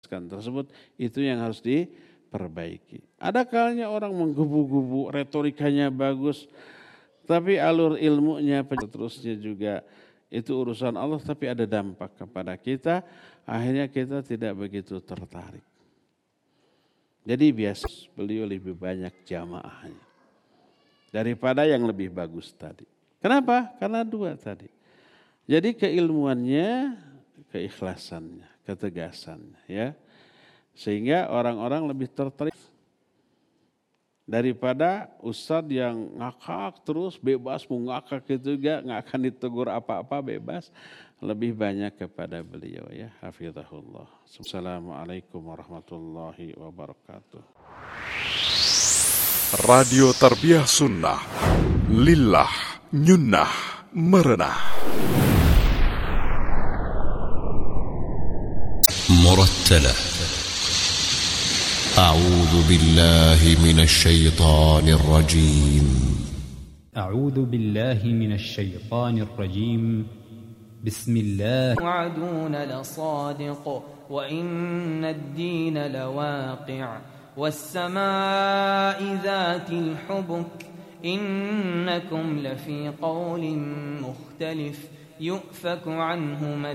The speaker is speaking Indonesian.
tersebut, itu yang harus diperbaiki. Ada kalanya orang menggebu-gebu, retorikanya bagus, tapi alur ilmunya terusnya juga itu urusan Allah, tapi ada dampak kepada kita, akhirnya kita tidak begitu tertarik. Jadi biasa beliau lebih banyak jamaahnya daripada yang lebih bagus tadi. Kenapa? Karena dua tadi. Jadi keilmuannya, keikhlasannya, ketegasannya, ya. Sehingga orang-orang lebih tertarik daripada ustadz yang ngakak terus bebas mau ngakak itu juga nggak akan ditegur apa-apa, bebas. Lebih banyak kepada beliau, ya. Hafizahullah. Assalamualaikum warahmatullahi wabarakatuh. Radio Tarbiyah Sunnah, lillah, nyunnah, merenah. مرتلة. أعوذ بالله من الشيطان الرجيم. أعوذ بالله من الشيطان الرجيم. بسم الله. وعدون لصادق وإن الدين لواقع والسماء ذات الحبك إنكم لفي قول مختلف يؤفك عنه من